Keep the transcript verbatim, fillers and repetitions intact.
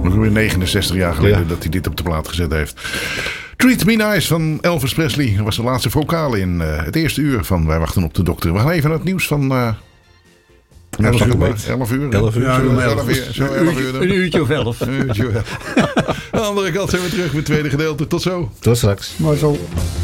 Ongeveer negenenzestig jaar geleden Ja. dat hij dit op de plaat gezet heeft. Treat Me Nice van Elvis Presley. Dat was de laatste vocaal in uh, het eerste uur van Wij Wachten op de Dokter. We gaan even naar het nieuws van... Uh, elf uur. elf uur. elf uur. Ja, Zullen we elf uur. Zullen we elf uur doen? Een uurtje of elf. Een uurtje of elf. Aan de andere kant zijn we terug met het tweede gedeelte. Tot zo. Tot straks. Maar zo.